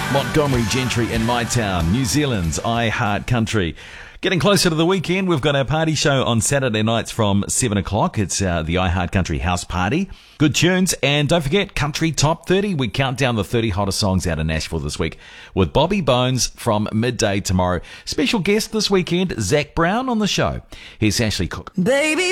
Montgomery Gentry in my town, New Zealand's I Heart Country. Getting closer to the weekend, we've got our party show on Saturday nights from 7 o'clock. It's the I Heart Country House Party. Good tunes, and don't forget, Country Top 30. We count down the 30 hottest songs out of Nashville this week with Bobby Bones from midday tomorrow. Special guest this weekend, Zach Brown on the show. Here's Ashley Cook. Baby.